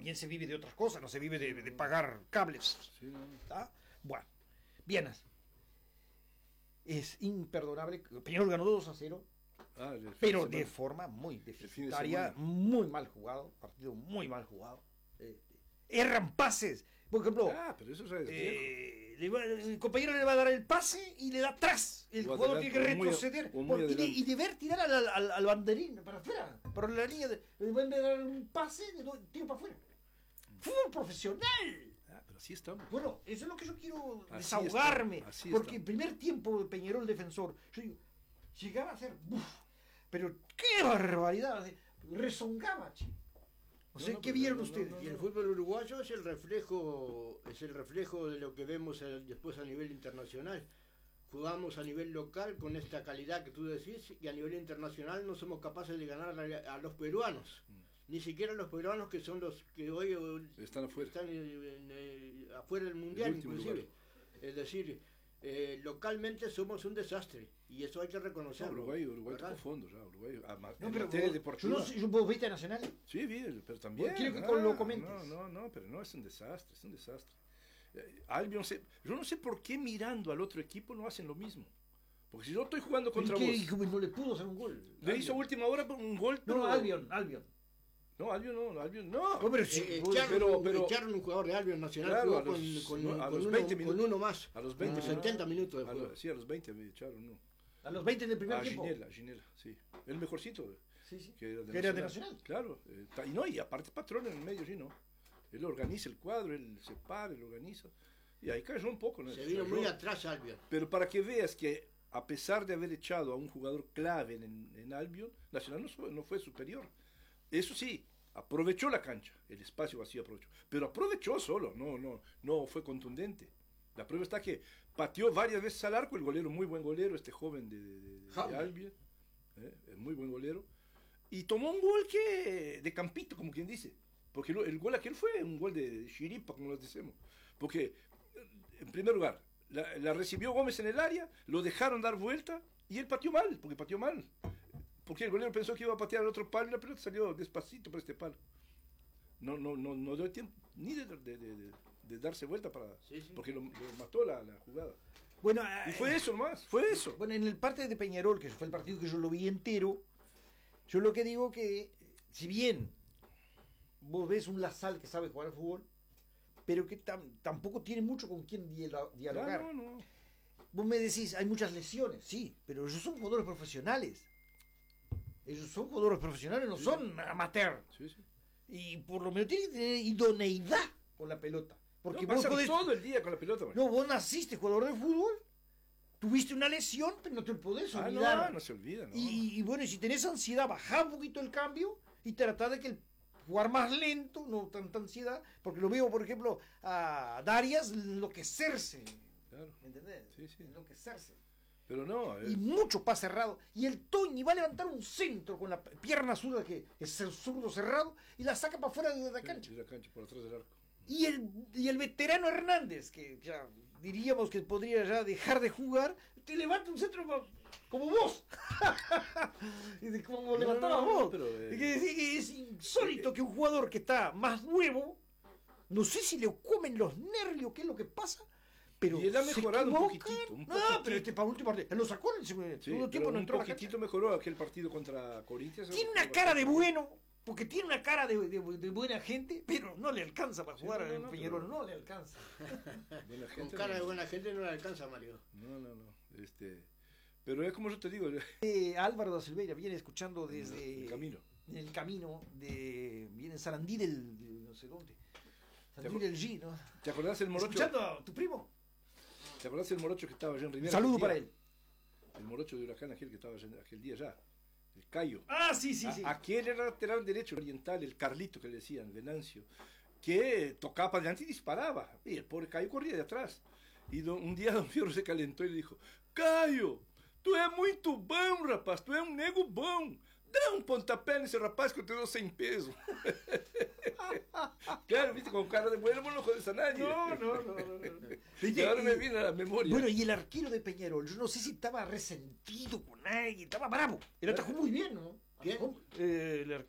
también se vive de otras cosas, no se vive de pagar cables. Sí, no. ¿Ah? Bueno, Vienas. Es imperdonable. Peñarol ganó 2-0, pero de forma muy deficitaria, muy mal jugado, partido muy mal jugado. Erran pases. Por ejemplo, pero eso el compañero le va a dar el pase y le da atrás. El jugador tiene que retroceder y deber tirar al banderín para afuera, por la línea. Le van a dar un pase y tiro para afuera. Fútbol profesional. Pero así estamos. Bueno, eso es lo que yo quiero desahogarme. Porque el primer tiempo de Peñarol defensor, yo digo, llegaba a ser, pero qué barbaridad, rezongaba, chico. O sea, ¿qué vieron ustedes? Y el fútbol uruguayo es el reflejo de lo que vemos después a nivel internacional. Jugamos a nivel local con esta calidad que tú decís, y a nivel internacional no somos capaces de ganar a los peruanos. Ni siquiera los peruanos, que son los que hoy están afuera, afuera del mundial, inclusive. Es decir, localmente somos un desastre, y eso hay que reconocerlo. Uruguay tocó fondo ya. Uruguay, ¿Vos viste a Nacional? Sí, vi, pero también. Quiero que lo comentes. No, pero no, es un desastre, Albion, yo no sé por qué mirando al otro equipo no hacen lo mismo. Porque si yo estoy jugando contra vos... No le pudo hacer un gol. Le hizo a última hora un gol, pero... No, Albion. No, Albion no. Pero echaron un jugador de Albion Nacional, claro, con uno más. A los 20, 70 minutos de juego. Sí, a los 20 me echaron uno. A los 20 del primer tiempo. Ginela, sí. El mejorcito. Sí. Que era de Nacional. Claro. Y aparte patrón en el medio, sí, ¿no? Él organiza el cuadro, él se para, él organiza. Y ahí cayó un poco, ¿no? Se vino muy atrás Albion. Pero para que veas que a pesar de haber echado a un jugador clave en Albion, Nacional no fue superior. Eso sí, aprovechó la cancha, el espacio vacío aprovechó, pero aprovechó solo, no fue contundente. La prueba está que pateó varias veces al arco, el golero, muy buen golero, este joven de Albion, muy buen golero, y tomó un gol de campito, como quien dice, porque el gol aquel fue un gol de chiripa, como lo decimos, porque en primer lugar la recibió Gómez en el área, lo dejaron dar vuelta y él pateó mal, porque el golero pensó que iba a patear al otro palo y la pelota salió despacito por este palo. No dio tiempo ni de darse vuelta porque lo mató la jugada. Bueno, y fue eso nomás, fue eso. Bueno, en el parte de Peñarol, que fue el partido que yo lo vi entero, yo lo que digo que, si bien vos ves un Lasal que sabe jugar al fútbol, pero que tampoco tiene mucho con quien dialogar. No. Vos me decís, hay muchas lesiones, sí, pero ellos son jugadores profesionales. Ellos son jugadores profesionales, no son amateur. Sí. Y por lo menos tienen que tener idoneidad con la pelota. Porque vos podés todo el día con la pelota. No, vos naciste jugador de fútbol, tuviste una lesión, pero no te podés olvidar. No se olvida. Y bueno, y si tenés ansiedad, bajá un poquito el cambio y tratá de que jugar más lento, no tanta ansiedad, porque lo veo, por ejemplo, a Darias enloquecerse. Claro. ¿Entendés? Sí. Enloquecerse. Pero no. Y mucho pase cerrado. Y el Toñi va a levantar un centro con la pierna zurda, que es el zurdo cerrado, y la saca para afuera de la cancha. De la cancha, por atrás del arco. Y el veterano Hernández, que ya diríamos que podría ya dejar de jugar, te levanta un centro como vos. Como levantabas vos. Pero, es insólito que un jugador que está más nuevo, no sé si le comen los nervios, qué es lo que pasa, pero y él ha mejorado un poquitito. Pero para último partido, él lo sacó en el segundo tiempo, no entró. Un poquitito mejoró aquel partido contra Corinthians. Tiene una cara de bueno, porque tiene una cara de buena gente, pero no le alcanza para jugar en Peñarol, no le alcanza. Con cara de buena gente no le alcanza, Mario. No. Pero es como yo te digo. Álvaro da Silveira viene escuchando desde el camino viene en Sarandí del no sé dónde. Sarandí del G, ¿no? ¿Te acordás del morocho? Escuchando a tu primo. ¿Te acordás del morocho que estaba allá en Rivera? Saludo para él. El morocho de Huracán, aquel que estaba aquel día allá. El Cayo. Sí. Aquel era lateral derecho oriental, el Carlito que le decían, Venancio, que tocaba para adelante y disparaba. Y el pobre Cayo corría de atrás. Y un día Don Fierro se calentó y le dijo: Cayo, tu é muito bom, rapaz, tu é um nego bom. Dá um pontapé nesse rapaz que eu te dou sem peso. Claro, viste, con cara de bueno, no jodes a nadie. No. Y ahora me viene a la memoria. Bueno, y el arquero de Peñarol, yo no sé si estaba resentido con alguien, estaba bravo. El atajó muy bien, ¿no? ¿Quién? El arquero